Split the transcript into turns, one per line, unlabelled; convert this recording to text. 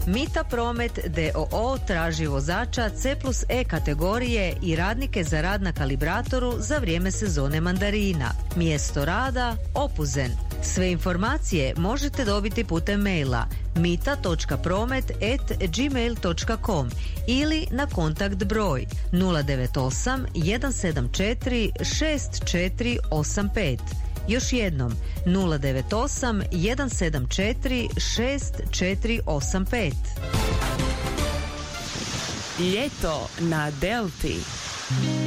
Mita Promet d.o.o. traži vozača C plus E kategorije i radnike za rad na kalibratoru za vrijeme sezone mandarina. Mjesto rada Opuzen. Sve informacije možete dobiti putem maila mita.promet@gmail.com ili na kontakt broj 098 174 6485. Još jednom 098 174 6485.
Ljeto na Delti.